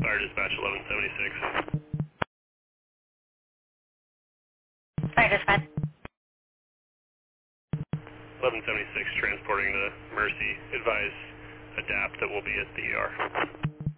Fire dispatch 1176. Fire dispatch. 1176 transporting the Mercy. Advise adapt that will be at the ER.